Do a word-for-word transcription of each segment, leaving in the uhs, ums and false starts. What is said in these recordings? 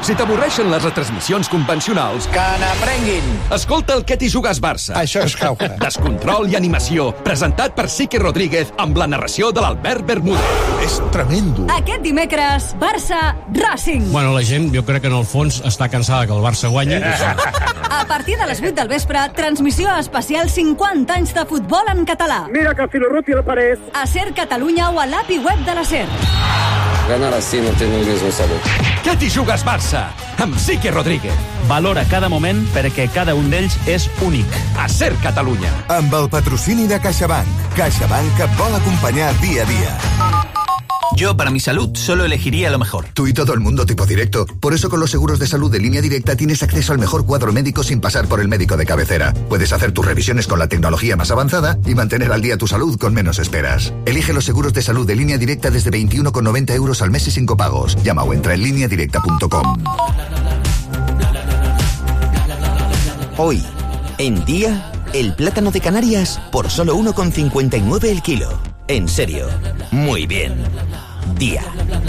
Si t'avorreixen les retransmissions convencionals... Que n'aprenguin! Escolta el Què t'hi jugues Barça. Això és Jauja. Descontrol i animació, presentat per Sique Rodríguez amb la narració de l'Albert Bermúdez. És tremendo. Aquest dimecres, Barça Racing. Bueno, la gent, jo crec que en el fons està cansada que el Barça guanyi. A partir de les vuit del vespre, transmissió especial cinquanta anys de futbol en català. Mira que Filorruti el parés. A Ser Catalunya o a l'A P I web de la Ser. Ganar así no tiene el mismo sabor. Què t'hi jugues Barça? Amb Sique Rodríguez. Valora cada moment perquè cada un d'ells és únic. A Ser Catalunya. Amb el patrocini de CaixaBank. CaixaBank et vol acompanyar día a día. Yo, para mi salud, solo elegiría lo mejor. Tú y todo el mundo tipo directo. Por eso con los seguros de salud de Línea Directa tienes acceso al mejor cuadro médico sin pasar por el médico de cabecera. Puedes hacer tus revisiones con la tecnología más avanzada y mantener al día tu salud con menos esperas. Elige los seguros de salud de Línea Directa desde veintiuno con noventa euros al mes y sin copagos. Llama o entra en línea directa punto com. Hoy, en Día, el plátano de Canarias por solo uno con cincuenta y nueve el kilo. En serio, muy bien. Día.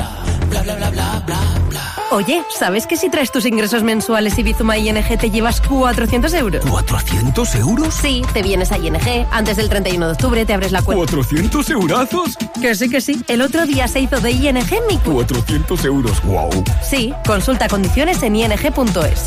Oye, ¿sabes que si traes tus ingresos mensuales y Bizuma I N G te llevas cuatrocientos euros? ¿cuatrocientos euros? Sí, te vienes a I N G, antes del treinta y uno de octubre te abres la cuenta. ¿cuatrocientos eurazos? Que sí, que sí. El otro día se hizo de I N G mi cu... cuatrocientos euros, wow. Sí, consulta condiciones en i n g punto es.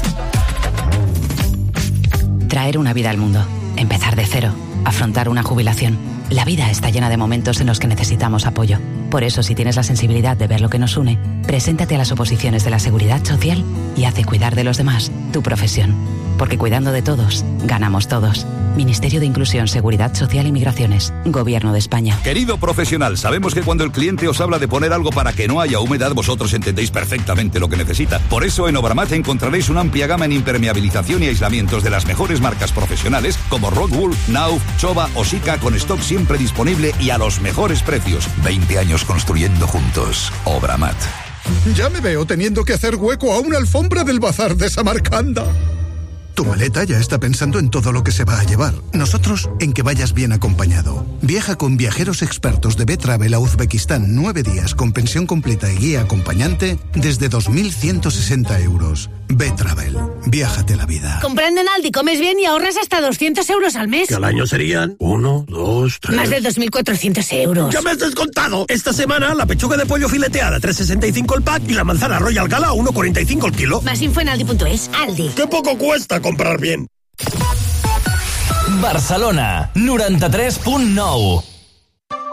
Traer una vida al mundo, empezar de cero, afrontar una jubilación. La vida está llena de momentos en los que necesitamos apoyo. Por eso, si tienes la sensibilidad de ver lo que nos une, preséntate a las oposiciones de la Seguridad Social y haz de cuidar de los demás tu profesión. Porque cuidando de todos, ganamos todos. Ministerio de Inclusión, Seguridad Social y Migraciones. Gobierno de España. Querido profesional, sabemos que cuando el cliente os habla de poner algo para que no haya humedad, vosotros entendéis perfectamente lo que necesita. Por eso en Obramat encontraréis una amplia gama en impermeabilización y aislamientos de las mejores marcas profesionales como Rockwool, Nauf, Chova o Sika, con stock siempre disponible y a los mejores precios. veinte años construyendo juntos. Obramat. Ya me veo teniendo que hacer hueco a una alfombra del bazar de Samarcanda. Tu maleta ya está pensando en todo lo que se va a llevar. Nosotros en que vayas bien acompañado. Viaja con viajeros expertos de B-Travel a Uzbekistán nueve días con pensión completa y guía acompañante desde dos mil ciento sesenta euros. B-Travel. Viájate la vida. Comprando en Aldi comes bien y ahorras hasta doscientos euros al mes. Que al año serían uno, dos, tres... Más de dos mil cuatrocientos euros. ¡Ya me has descontado! Esta semana la pechuga de pollo fileteada tres sesenta y cinco el pack y la manzana Royal Gala uno cuarenta y cinco el kilo. Más info en aldi punto es. Aldi. ¡Qué poco cuesta comprar bien! Barcelona, noranta-tres punt nou.